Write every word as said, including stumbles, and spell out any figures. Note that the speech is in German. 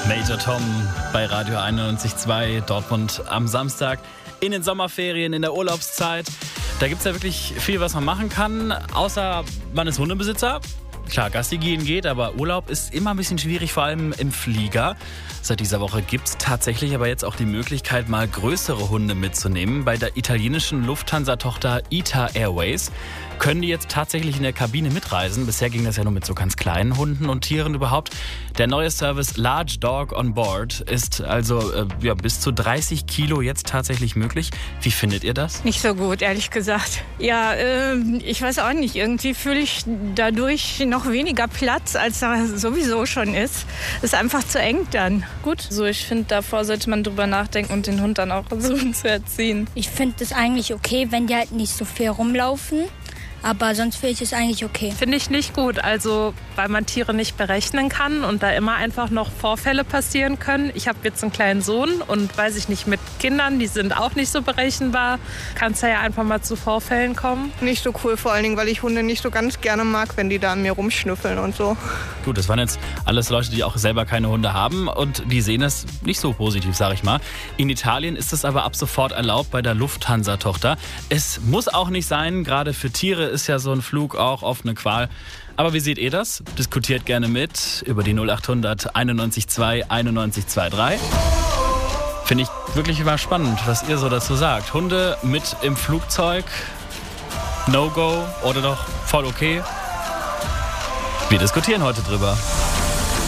Major Tom bei Radio einundneunzig Komma zwei Dortmund am Samstag in den Sommerferien, in der Urlaubszeit. Da gibt es ja wirklich viel, was man machen kann, außer man ist Hundebesitzer. Klar, Gassi gehen geht, aber Urlaub ist immer ein bisschen schwierig, vor allem im Flieger. Seit dieser Woche gibt es tatsächlich aber jetzt auch die Möglichkeit, mal größere Hunde mitzunehmen. Bei der italienischen Lufthansa-Tochter I T A Airways können die jetzt tatsächlich in der Kabine mitreisen. Bisher ging das ja nur mit so ganz kleinen Hunden und Tieren überhaupt. Der neue Service Large Dog on Board ist also äh, ja, bis zu dreißig Kilo jetzt tatsächlich möglich. Wie findet ihr das? Nicht so gut, ehrlich gesagt. Ja, äh, ich weiß auch nicht. Irgendwie fühle ich dadurch noch weniger Platz, als da sowieso schon ist. Ist einfach zu eng dann. Gut, so ich finde, davor sollte man drüber nachdenken und den Hund dann auch versuchen zu erziehen. Ich finde es eigentlich okay, wenn die halt nicht so viel rumlaufen. Aber sonst finde ich es eigentlich okay. Finde ich nicht gut, also weil man Tiere nicht berechnen kann und da immer einfach noch Vorfälle passieren können. Ich habe jetzt einen kleinen Sohn und weiß ich nicht, mit Kindern, die sind auch nicht so berechenbar, kann es ja einfach mal zu Vorfällen kommen. Nicht so cool, vor allen Dingen, weil ich Hunde nicht so ganz gerne mag, wenn die da an mir rumschnüffeln und so. Gut, das waren jetzt alles Leute, die auch selber keine Hunde haben und die sehen es nicht so positiv, sage ich mal. In Italien ist es aber ab sofort erlaubt bei der Lufthansa-Tochter. Es muss auch nicht sein, gerade für Tiere ist ja so ein Flug auch oft eine Qual. Aber wie seht ihr das? Diskutiert gerne mit über die null acht hundert einundneunzig Komma zwei einundneunzig Komma drei. Finde ich wirklich immer spannend, was ihr so dazu sagt. Hunde mit im Flugzeug, No-Go oder doch voll okay? Wir diskutieren heute drüber.